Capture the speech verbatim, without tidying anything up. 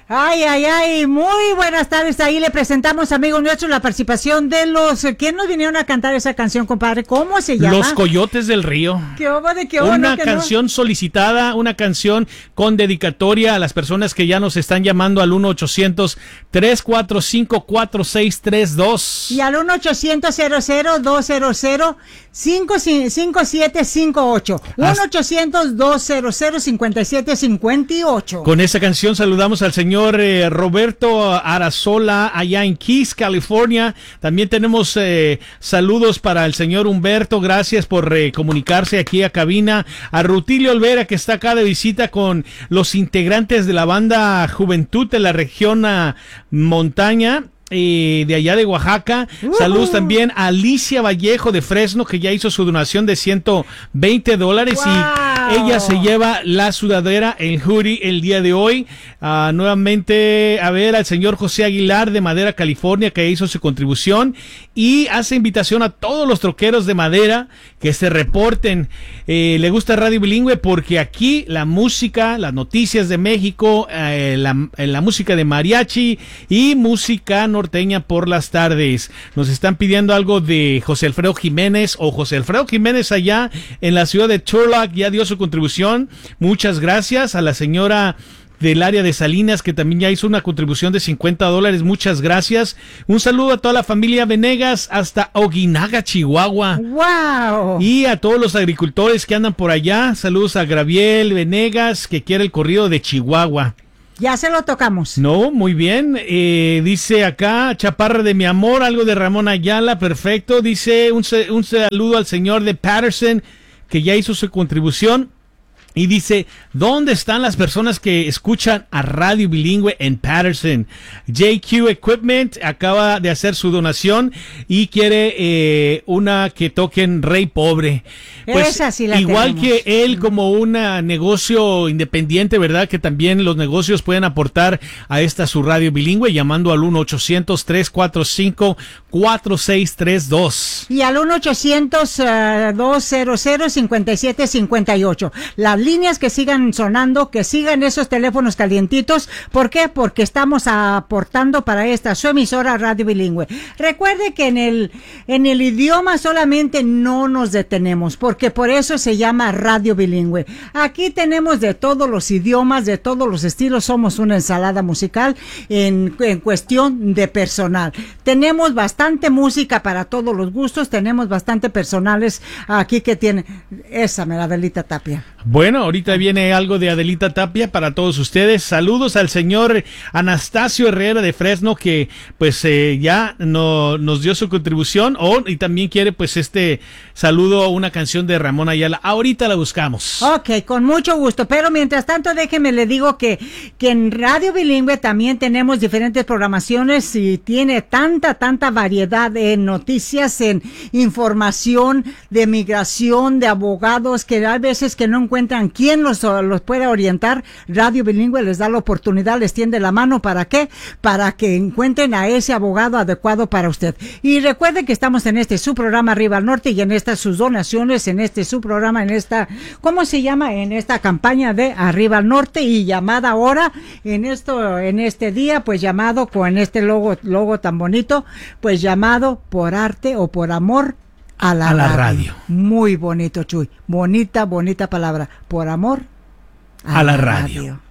Ay, ay, ay, muy buenas tardes. Ahí le presentamos, amigos nuestros, la participación de los... ¿Quién nos vinieron a cantar esa canción, compadre? ¿Cómo se llama? Los Coyotes del Río. ¿Qué obo de qué obo? Una no, que canción no. solicitada, una canción con dedicatoria a las personas que ya nos están llamando al uno ochocientos, tres cuatro cinco, cuatro seis tres dos. Y al uno ochocientos, cero cero, dos cero cero, cinco siete cinco ocho. uno ochocientos, dos cero cero, cinco siete cinco ocho. Con esa canción saludamos al señor eh, Roberto Arazola allá en Keys, California. También tenemos eh, saludos para el señor Humberto. Gracias por eh, comunicarse aquí a cabina. A Rutilio Olvera, que está acá de visita con los integrantes de la banda Juventud de la región uh, Montaña. Eh, de allá de Oaxaca. Uh-huh. Saludos también a Alicia Vallejo de Fresno, que ya hizo su donación de ciento veinte dólares. Wow. Y ella se lleva la sudadera, el hoodie, el día de hoy. Uh, nuevamente, a ver, al señor José Aguilar de Madera, California, que hizo su contribución y hace invitación a todos los troqueros de Madera que se reporten. Eh, le gusta Radio Bilingüe porque aquí la música, las noticias de México, eh, la, la música de mariachi y música norteña por las tardes. Nos están pidiendo algo de José Alfredo Jiménez, o José Alfredo Jiménez allá en la ciudad de Turlock ya dio su contribución. Muchas gracias. A la señora del área de Salinas, que también ya hizo una contribución de cincuenta dólares. Muchas gracias. Un saludo a toda la familia Venegas hasta Ojinaga, Chihuahua. ¡Wow! Y a todos los agricultores que andan por allá. Saludos a Graviel Venegas, que quiere el corrido de Chihuahua. Ya se lo tocamos. No, muy bien. Eh, dice acá, Chaparra de mi amor, algo de Ramón Ayala, perfecto. Dice un, un saludo al señor de Patterson, que ya hizo su contribución. Y dice, ¿dónde están las personas que escuchan a Radio Bilingüe en Patterson? J Q Equipment acaba de hacer su donación y quiere eh, una que toquen Rey Pobre. Pues esa sí la igual tenemos. Que él, como un negocio independiente, ¿verdad? Que también los negocios pueden aportar a esta su Radio Bilingüe llamando al uno ochocientos, tres cuatro cinco, cuatro seis tres dos. Y al uno ochocientos, dos cero cero, cinco siete cinco ocho. Las líneas que sigan sonando, que sigan esos teléfonos calientitos. ¿Por qué? Porque estamos aportando para esta su emisora Radio Bilingüe. Recuerde que en el en el idioma solamente no nos detenemos, porque por eso se llama Radio Bilingüe. Aquí tenemos de todos los idiomas, de todos los estilos. Somos una ensalada musical en, en cuestión de personal. Tenemos bastante música para todos los gustos. Tenemos bastante personales aquí que tienen esa, me la Adelita Tapia. Bueno, ahorita viene algo de Adelita Tapia para todos ustedes. Saludos al señor Anastasio Herrera de Fresno, que pues eh, ya no, nos dio su contribución, oh, y también quiere pues este saludo a una canción de Ramón Ayala. Ahorita la buscamos. Ok, con mucho gusto, pero mientras tanto déjeme le digo que, que en Radio Bilingüe también tenemos diferentes programaciones y tiene tanta, tanta variedad en noticias, en información de migración, de abogados, que hay veces que no encuentran quién los, los puede orientar. Radio Bilingüe les da la oportunidad, les tiende la mano. ¿Para qué? Para que encuentren a ese abogado adecuado para usted. Y recuerde que estamos en este su programa Arriba al Norte y en estas sus donaciones, en este su programa, en esta, ¿cómo se llama? En esta campaña de Arriba al Norte, y llamada ahora en esto, en este día, pues llamado con este logo, logo tan bonito, pues llamado por arte o por amor a la, a la radio. radio. Muy bonito, Chuy. Bonita, bonita palabra. Por amor a, a la, la radio. radio.